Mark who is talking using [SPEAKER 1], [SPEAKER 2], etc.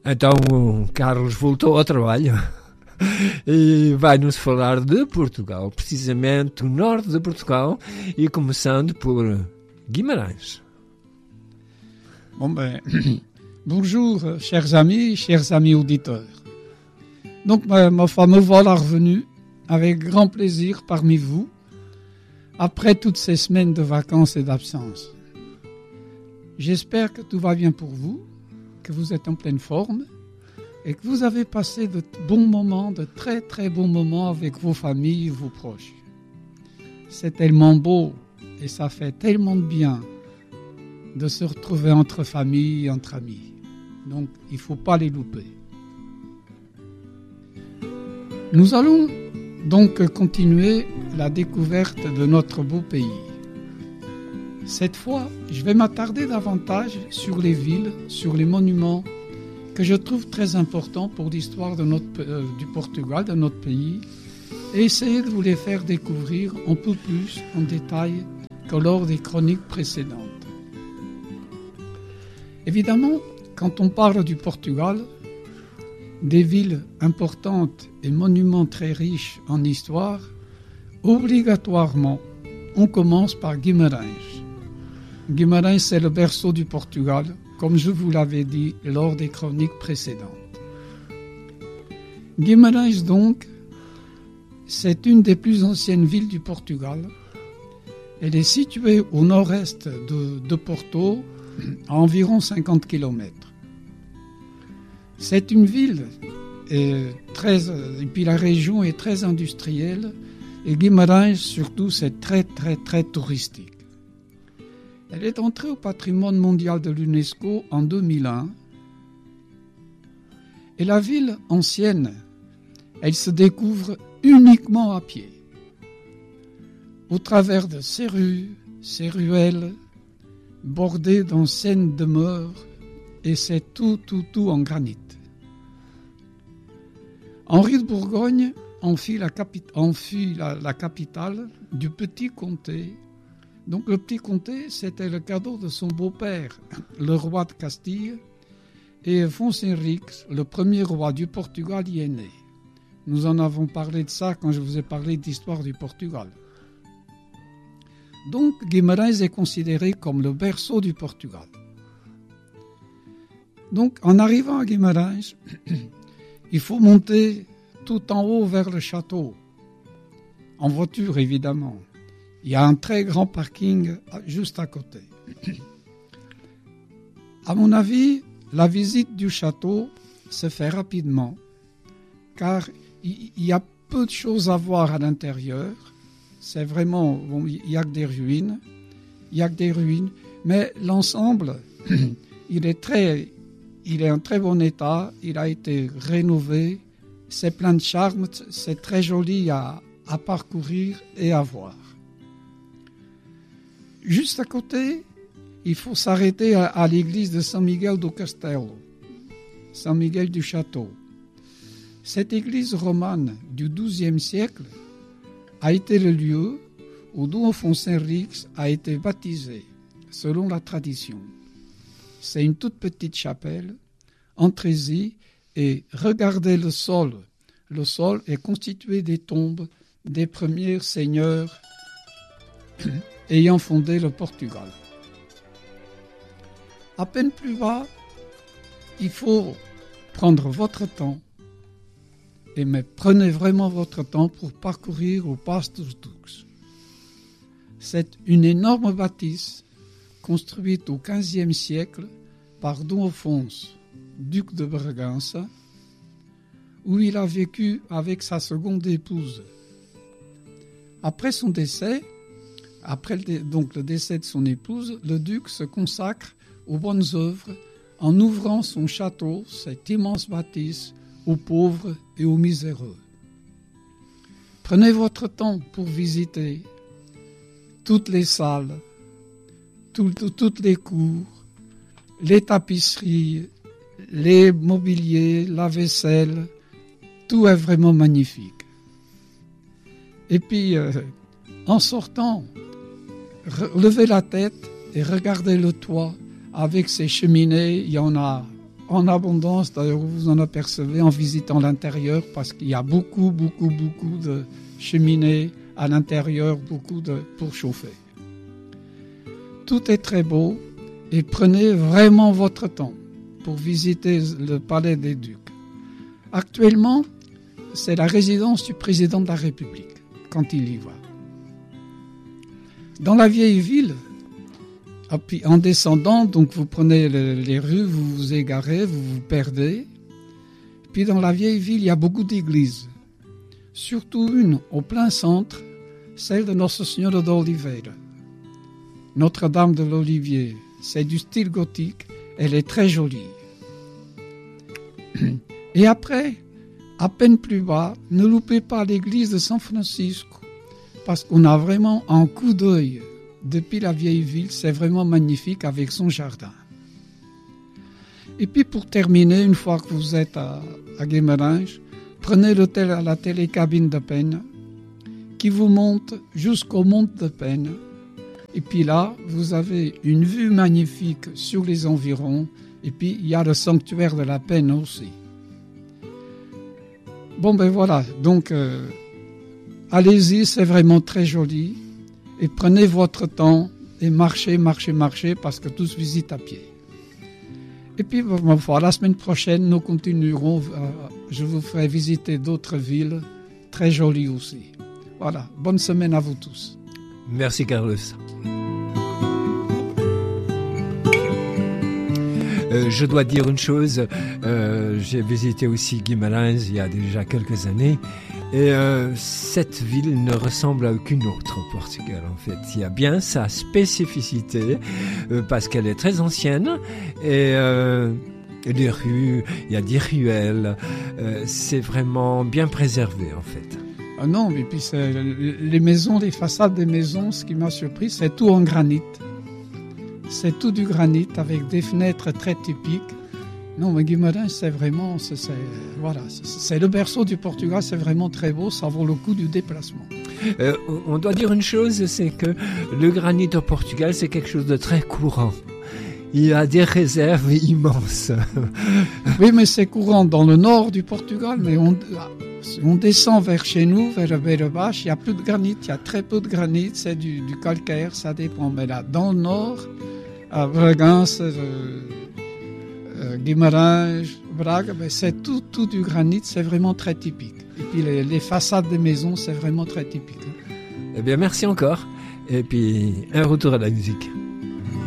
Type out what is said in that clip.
[SPEAKER 1] Então o Carlos voltou ao trabalho e vai-nos falar de Portugal, precisamente o norte de Portugal, e começando por Guimarães.
[SPEAKER 2] Bon ben, bonjour chers amis auditeurs. Donc ma femme, me voilà revenu avec grand plaisir parmi vous, après toutes ces semaines de vacances et d'absence. J'espère que tout va bien pour vous, que vous êtes en pleine forme et que vous avez passé de bons moments, de très très bons moments avec vos familles et vos proches. C'est tellement beau et ça fait tellement de bien de se retrouver entre familles et entre amis. Donc il ne faut pas les louper. Nous allons donc continuer la découverte de notre beau pays. Cette fois, je vais m'attarder davantage sur les villes, sur les monuments que je trouve très importants pour l'histoire de du Portugal, de notre pays, et essayer de vous les faire découvrir un peu plus en détail que lors des chroniques précédentes. Évidemment, quand on parle du Portugal, des villes importantes et monuments très riches en histoire, obligatoirement, on commence par Guimarães. Guimarães, c'est le berceau du Portugal, comme je vous l'avais dit lors des chroniques précédentes. Guimarães, donc, c'est une des plus anciennes villes du Portugal. Elle est située au nord-est de Porto, à environ 50 km. C'est une ville et puis la région est très industrielle et Guimarães surtout c'est très très très touristique. Elle est entrée au patrimoine mondial de l'UNESCO en 2001 et la ville ancienne, elle se découvre uniquement à pied, au travers de ses rues, ses ruelles, bordées d'anciennes demeures, et c'est tout en granit. Henri de Bourgogne enfuit la capitale du petit comté. Donc le petit comté, c'était le cadeau de son beau-père, le roi de Castille, et Afonso Henriques, le premier roi du Portugal, y est né. Nous en avons parlé de ça quand je vous ai parlé d'histoire du Portugal. Donc Guimarães est considéré comme le berceau du Portugal. Donc en arrivant à Guimarães, il faut monter tout en haut vers le château, en voiture évidemment. Il y a un très grand parking juste à côté. À mon avis, la visite du château se fait rapidement, car il y a peu de choses à voir à l'intérieur. C'est vraiment, il n'y a que des ruines, mais l'ensemble, il est en très bon état, il a été rénové, c'est plein de charme, c'est très joli à parcourir et à voir. Juste à côté, il faut s'arrêter à l'église de São Miguel do Castelo, Saint Miguel du Château. Cette église romane du XIIe siècle a été le lieu où Dom Afonso Henriques a été baptisé, selon la tradition. C'est une toute petite chapelle. Entrez-y et regardez le sol. Le sol est constitué des tombes des premiers seigneurs ayant fondé le Portugal. À peine plus bas, il faut prendre votre temps, mais prenez vraiment votre temps pour parcourir au Paço dos Duques. C'est une énorme bâtisse construite au XVe siècle par Dom Afonso, duc de Bragança, où il a vécu avec sa seconde épouse. Après son décès, donc le décès de son épouse, le duc se consacre aux bonnes œuvres en ouvrant son château, cette immense bâtisse, aux pauvres et aux miséreux. Prenez votre temps pour visiter toutes les salles, toutes les cours, les tapisseries, les mobiliers, la vaisselle, tout est vraiment magnifique. Et puis, en sortant, levez la tête et regardez le toit avec ses cheminées. Il y en a en abondance. D'ailleurs, vous en apercevez en visitant l'intérieur parce qu'il y a beaucoup de cheminées à l'intérieur, pour chauffer. Tout est très beau et prenez vraiment votre temps pour visiter le palais des Ducs. Actuellement, c'est la résidence du président de la République quand il y va. Dans la vieille ville, puis en descendant, donc vous prenez les rues, vous vous égarez, vous vous perdez. Puis dans la vieille ville, il y a beaucoup d'églises. Surtout une au plein centre, celle de Nossa Senhora de Oliveira. Notre-Dame de l'Olivier, c'est du style gothique, elle est très jolie. Et après, à peine plus bas, ne loupez pas l'église de San Francisco, parce qu'on a vraiment un coup d'œil depuis la vieille ville, c'est vraiment magnifique avec son jardin. Et puis pour terminer, une fois que vous êtes à Guimarães, prenez l'hôtel à la télécabine de Penha, qui vous monte jusqu'au Monte de Penha. Et puis là, vous avez une vue magnifique sur les environs. Et puis, il y a le sanctuaire de la Penha aussi. Bon, ben voilà. Donc, allez-y, c'est vraiment très joli. Et prenez votre temps et marchez, parce que tous visitent à pied. Et puis, voilà, la semaine prochaine, nous continuerons. Je vous ferai visiter d'autres villes très jolies aussi. Voilà, bonne semaine à vous tous.
[SPEAKER 1] Merci Carlos. Je dois dire une chose, j'ai visité aussi Guimarães il y a déjà quelques années et cette ville ne ressemble à aucune autre au Portugal en fait. Il y a bien sa spécificité parce qu'elle est très ancienne et les rues, il y a des ruelles, c'est vraiment bien préservé en fait.
[SPEAKER 2] Ah non, et puis les maisons, les façades des maisons, ce qui m'a surpris, c'est tout en granit. C'est tout du granit avec des fenêtres très typiques. Non, mais Guimarães, c'est vraiment, c'est le berceau du Portugal, c'est vraiment très beau, ça vaut le coup du déplacement.
[SPEAKER 1] On doit dire une chose, c'est que le granit au Portugal, c'est quelque chose de très courant. Il y a des réserves immenses.
[SPEAKER 2] Oui, mais c'est courant dans le nord du Portugal, mais on descend vers chez nous, vers Beira-Baixo, il n'y a plus de granit, il y a très peu de granit, c'est du calcaire, ça dépend. Mais là, dans le nord, à Bragança, Guimarães, Braga, ben c'est tout du granit, c'est vraiment très typique. Et puis les façades des maisons, c'est vraiment très typique.
[SPEAKER 1] Eh bien, merci encore. Et puis, un retour à la musique.